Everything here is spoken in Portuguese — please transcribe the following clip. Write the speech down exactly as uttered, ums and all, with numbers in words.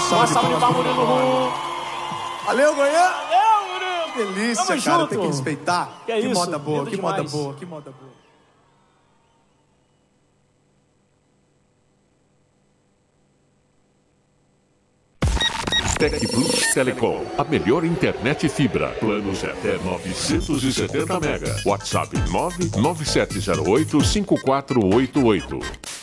salva de palmas pro Murilo Rum. Valeu, Goiânia! Valeu, Murilo! Que delícia, Tamo cara. junto. Tem que respeitar. Que é que isso, moda boa, lindo que demais. moda boa, que moda boa. Tec Plus Telecom, a melhor internet fibra. Planos até novecentos e setenta mega. WhatsApp nove nove sete zero oito cinco quatro oito oito.